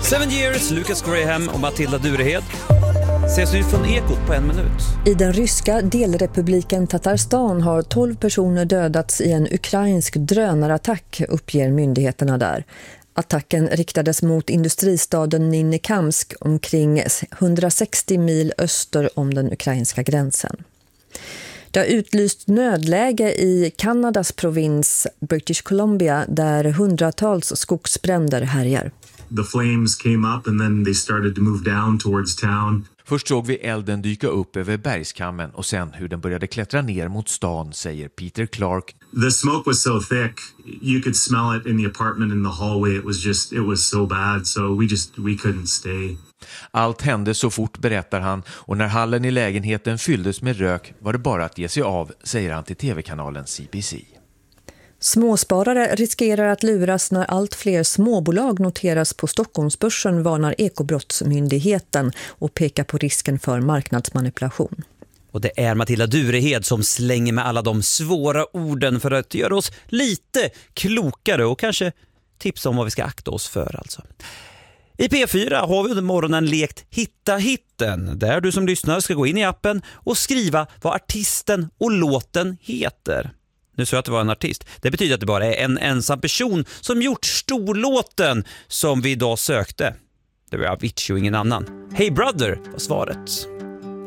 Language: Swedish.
7 Years, Lucas Graham och Matilda Durehed. Ses nu från Ekot på 1 minut. I den ryska delrepubliken Tatarstan har 12 personer dödats i en ukrainsk drönarattack, uppger myndigheterna där. Attacken riktades mot industristaden Nynäkamsk omkring 160 mil öster om den ukrainska gränsen. Det har utlyst nödläge i Kanadas provins British Columbia där hundratals skogsbränder härjar. The flames came up and then they started to move down towards town. Först såg vi elden dyka upp över bergskammen och sen hur den började klättra ner mot stan, säger Peter Clark. The smoke was so thick, you could smell it in the apartment in the hallway. It was so bad, so we couldn't stay. Allt hände så fort, berättar han, och när hallen i lägenheten fylldes med rök var det bara att ge sig av, säger han till tv-kanalen CBC. Småsparare riskerar att luras när allt fler småbolag noteras på Stockholmsbörsen, varnar Ekobrottsmyndigheten och pekar på risken för marknadsmanipulation. Och det är Matilda Durehed som slänger med alla de svåra orden för att göra oss lite klokare och kanske tipsa om vad vi ska akta oss för alltså. I P4 har vi under morgonen lekt Hitta hitten, där du som lyssnar ska gå in i appen och skriva vad artisten och låten heter. Nu sa jag att det var en artist. Det betyder att det bara är en ensam person som gjort storlåten som vi idag sökte. Det var Avicii och ingen annan. Hey Brother var svaret.